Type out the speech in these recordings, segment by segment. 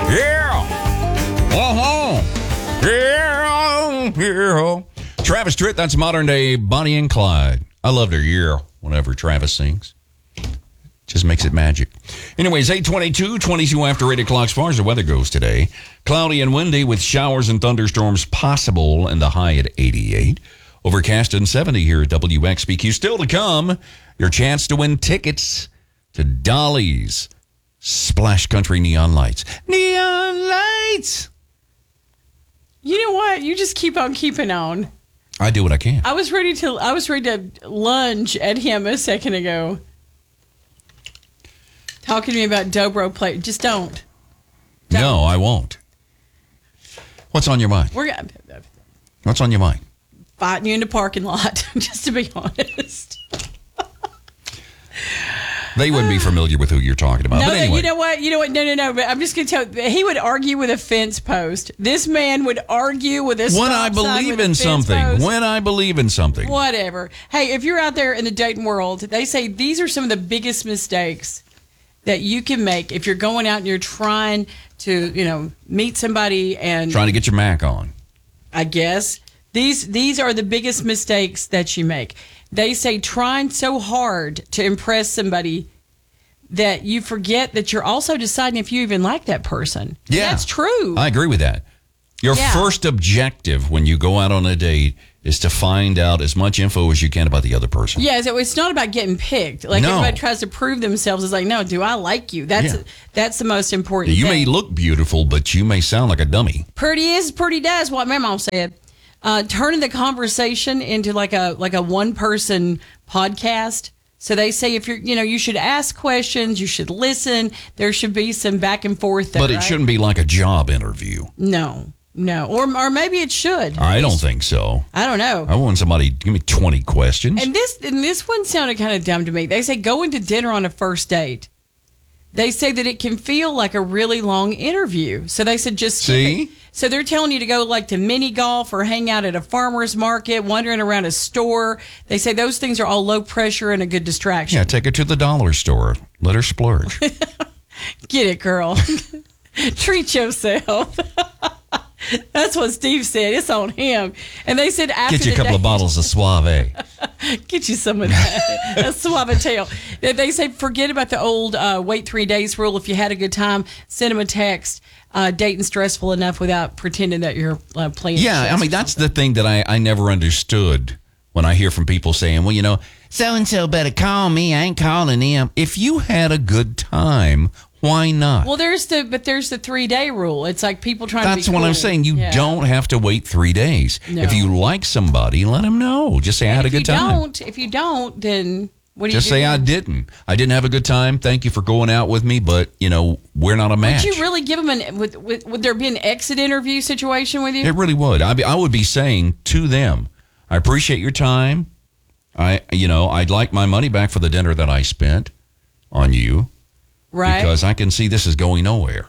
Yeah. Yeah. Travis Tritt, that's modern day Bonnie and Clyde. I loved her whenever Travis sings. Just makes it magic. Anyways, 8:22, 22 after 8 o'clock as far as the weather goes today. Cloudy and windy with showers and thunderstorms possible and the high at 88. Overcast and 70 here at WXBQ. Still to come, your chance to win tickets to Dolly's Splash Country Neon Lights. Neon Lights! You know what? You just keep on keeping on. I do what I can. I was ready to lunge at him a second ago. Talking to me about Dobro play. Just don't. No, I won't. What's on your mind? What's on your mind? Fighting you in the parking lot, just to be honest. They wouldn't be familiar with who you're talking about. No, but anyway. You know what? No. But I'm just going to tell you, he would argue with a fence post. This man would argue with a stop When I sign believe with a in fence something. post. When I believe in something. Whatever. Hey, if you're out there in the dating world, they say these are some of the biggest mistakes that you can make if you're going out and you're trying to, meet somebody and Trying to get your Mac on. I guess these are the biggest mistakes that you make. They say trying so hard to impress somebody that you forget that you're also deciding if you even like that person. Yeah. That's true. I agree with that. Your first objective when you go out on a date is to find out as much info as you can about the other person. Yeah, so it's not about getting picked. Like everybody tries to prove themselves. It's like, no, do I like you? That's the most important You thing. may look beautiful, but you may sound like a dummy. Pretty is pretty does, what my mom said. Turning the conversation into like a one person podcast. So they say if you should ask questions, you should listen. There should be some back and forth there, But it shouldn't be like a job interview. No. Or maybe it should. I don't think so. I don't know. I want somebody to give me 20 questions. And this one sounded kind of dumb to me. They say going to dinner on a first date. They say that it can feel like a really long interview. So they said just see. Skip it. So they're telling you to go like to mini golf or hang out at a farmer's market, wandering around a store. They say those things are all low pressure and a good distraction. Yeah, take her to the dollar store. Let her splurge. Get it, girl. Treat yourself. That's what Steve said. It's on him. And they said after Get you a couple of bottles of Suave. Get you some of that. A Suavitel. They say forget about the old wait 3 days rule. If you had a good time, send them a text. Dating stressful enough without pretending that you're playing. Yeah, I mean, that's the thing that I never understood when I hear from people saying, well, so-and-so better call me. I ain't calling him. If you had a good time, why not? Well, there's the 3-day rule. It's like people trying to be That's what cool. I'm saying. You don't have to wait 3 days. No. If you like somebody, let them know. Just say I had a good time. If you don't, then what do you do? Just say I didn't. I didn't have a good time. Thank you for going out with me, but, we're not a match. Would you really give them would there be an exit interview situation with you? It really would. I would be saying to them, I appreciate your time. I'd like my money back for the dinner that I spent on you. Right. Because I can see this is going nowhere.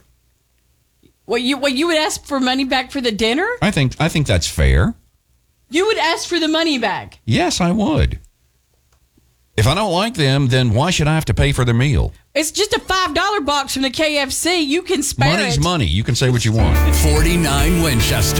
You would ask for money back for the dinner? I think that's fair. You would ask for the money back? Yes, I would. If I don't like them, then why should I have to pay for their meal? It's just a $5 box from the KFC. You can spare Money's it. money. You can say what you want. 49 Winchester.